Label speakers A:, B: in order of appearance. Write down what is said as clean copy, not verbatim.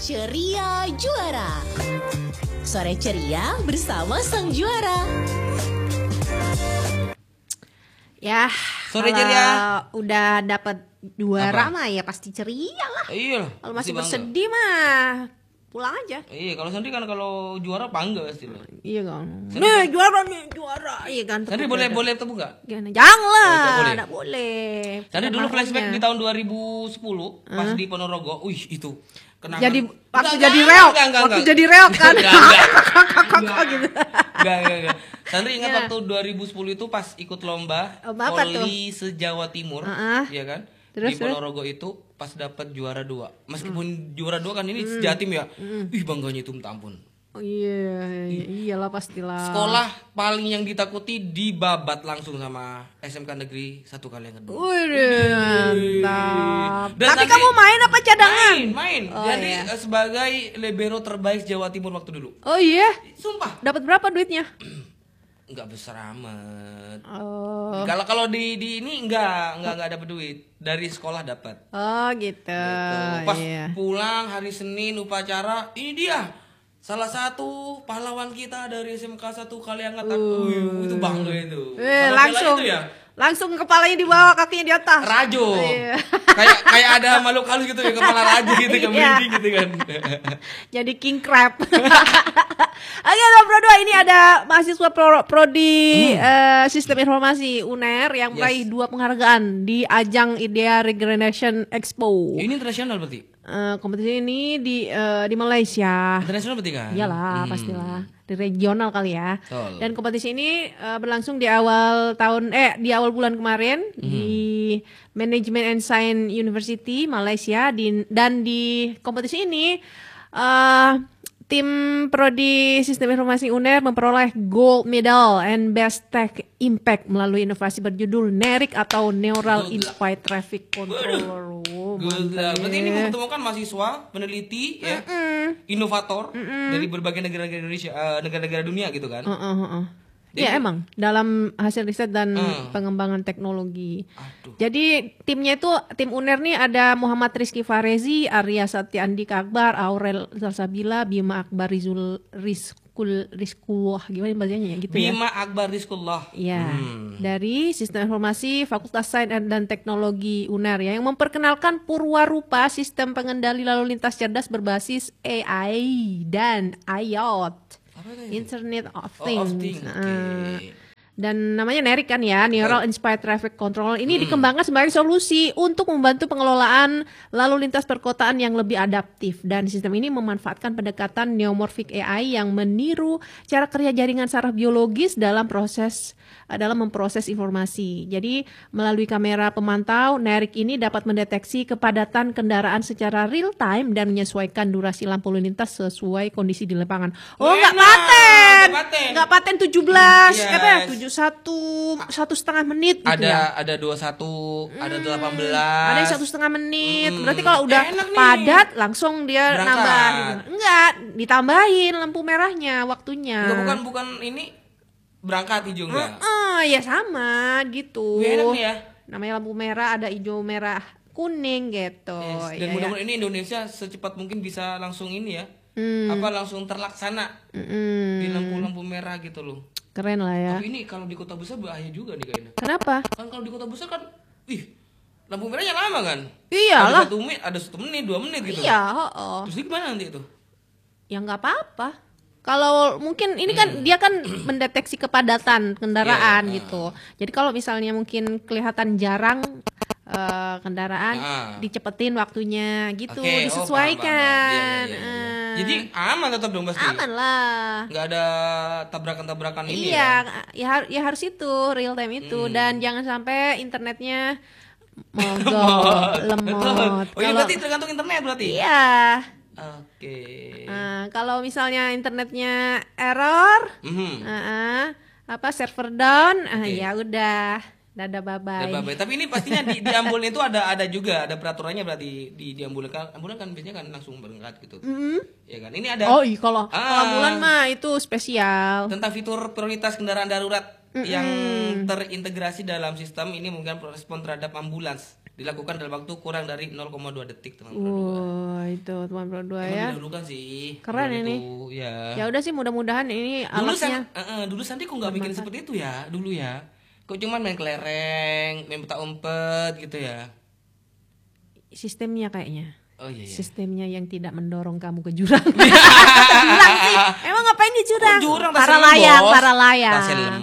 A: Ceria Juara. Sore ceria bersama sang juara.
B: Ya,
C: sore
B: kalau
C: ceria.
B: udah dapat juara mah ya pasti ceria lah.
C: Iya.
B: Kalau masih bersedih mah pulang aja.
C: Iya, kalau Sandri kan kalau juara bangga pasti lah.
B: Iya kan. Nih juara. Iya kan.
C: Sandri boleh tepuk nggak?
B: Jangan, nggak boleh.
C: Sandri dulu flashback di tahun 2010 pas di Ponorogo. Wih itu kenangan.
B: Jadi waktu jadi reok. Waktu jadi reok kan.
C: Enggak. Sandri ingat waktu 2010 itu pas ikut lomba voli se-Jawa Timur, ya kan? Di Ponorogo itu pas dapat juara 2. Meskipun juara 2 kan ini sejatim ya. Ih bangganya itu minta ampun.
B: Oh iya, iyalah pastilah.
C: Sekolah paling yang ditakuti dibabat langsung sama SMK Negeri 1 Kalianget.
B: Wih, mantap.
C: Dan
B: tapi kamu main apa cadangan?
C: Main.
B: Oh,
C: jadi
B: iya.
C: sebagai libero terbaik Jawa Timur waktu dulu.
B: Oh iya.
C: Sumpah.
B: Dapat berapa duitnya?
C: Enggak besar amat.
B: Oh.
C: Kalau di ini enggak dapat duit. Dari sekolah dapat.
B: Oh gitu.
C: Pas
B: iya.
C: pulang hari Senin upacara, ini dia salah satu pahlawan kita dari SMK 1 Kalianget. Itu bangga itu.
B: Langsung
C: itu ya?
B: Langsung kepalanya di bawah, kakinya di atas.
C: Rajo.
B: Iya.
C: kayak ada makhluk halus gitu ya, kepala rajo gitu kan, merinding gitu kan.
B: Jadi king crab. Oke, Bro 2, ini ada mahasiswa prodi Sistem Informasi UNER yang meraih 2 penghargaan di ajang Idea Regeneration Expo.
C: Ini internasional berarti?
B: Kompetisi ini di Malaysia.
C: Internasional berarti kan?
B: Iyalah, pastilah. Di regional kali ya.
C: Betul.
B: Dan kompetisi ini berlangsung di awal bulan kemarin di Management and Science University Malaysia dan di kompetisi ini tim prodi Sistem Informasi UNER memperoleh gold medal and best tech impact melalui inovasi berjudul NERIC atau Neural Inspired Traffic Controller.
C: Berarti ini mempertemukan mahasiswa, peneliti, ya, inovator dari berbagai negara-negara Indonesia, negara-negara dunia gitu kan?
B: Iya emang dalam hasil riset dan pengembangan teknologi. Jadi timnya itu tim UNER nih ada Muhammad Rizky Farezi, Arya Satya Andika Akbar, Aurel Salsabila, Bima Akbar Rizkullah, gimana bacanya ya gitu ya?
C: Bima Akbar Rizkullah.
B: Iya. Dari Sistem Informasi Fakultas Sains dan Teknologi UNER ya, yang memperkenalkan Purwarupa, sistem pengendali lalu lintas cerdas berbasis AI dan IoT. Internet of Things. Dan namanya NERIC kan ya, Neural Inspired Traffic Control. Ini dikembangkan sebagai solusi untuk membantu pengelolaan lalu lintas perkotaan yang lebih adaptif. Dan sistem ini memanfaatkan pendekatan neomorphic AI yang meniru cara kerja jaringan saraf biologis dalam memproses informasi. Jadi melalui kamera pemantau, NERIC ini dapat mendeteksi kepadatan kendaraan secara real time dan menyesuaikan durasi lampu lalu lintas sesuai kondisi di lapangan. Oh, nggak paten 17, 1,5 menit gitu ya.
C: Ada 21, ada 18.
B: Ada yang 1,5 menit. Berarti kalau udah padat langsung dia nambah gitu. Enggak, ditambahin lampu merahnya waktunya.
C: Enggak, bukan ini berangkat hijau enggak?
B: Ya sama gitu.
C: Enak nih ya.
B: Namanya lampu merah, ada hijau, merah, kuning gitu.
C: Dan mudah-mudahan ini Indonesia secepat mungkin bisa langsung ini ya. Langsung terlaksana di lampu-lampu merah gitu loh.
B: Keren lah ya.
C: Tapi ini kalau di kota besar bahaya juga nih kayaknya.
B: Kenapa?
C: Kan kalau di kota besar kan, lampu merahnya lama kan?
B: Iyalah.
C: Ada 1 menit, 2 menit gitu.
B: Iya,
C: Terus gimana nanti itu?
B: Ya nggak apa-apa. Kalau mungkin ini kan dia kan mendeteksi kepadatan kendaraan gitu. Jadi kalau misalnya mungkin kelihatan jarang kendaraan, dicepetin waktunya gitu, disesuaikan.
C: Iya. Jadi aman tetap dong pasti.
B: Aman lah.
C: Nggak ada tabrakan-tabrakan ini
B: ya harus itu real time itu dan jangan sampai internetnya mogok, lemot.
C: Oh iya, berarti tergantung internet berarti.
B: Iya.
C: Oke.
B: Kalau misalnya internetnya error, server down, ya udah, dadah bye-bye.
C: Tapi ini pastinya di ambulan itu ada juga ada peraturannya berarti di ambulan kan biasanya kan langsung berangkat gitu. Ya kan. Ini ada.
B: Oh iya, kalau ambulan mah itu spesial.
C: Tentang fitur prioritas kendaraan darurat yang terintegrasi dalam sistem ini mungkin respon terhadap ambulans dilakukan dalam waktu kurang dari 0,2 detik teman-teman.
B: Gitu, Tuan Pro 2 ya.
C: Didahulukan sih.
B: Keren ini.
C: Ya.
B: Ya udah sih, mudah-mudahan ini alatnya.
C: Dulu Sandi kok nggak bikin seperti itu ya dulu ya. Kok cuman main kelereng, main petak umpet gitu ya.
B: Sistemnya kayaknya.
C: Oh iya.
B: Sistemnya yang tidak mendorong kamu ke jurang. Jurang sih. Emang ngapain di jurang?
C: Jurang
B: para layang.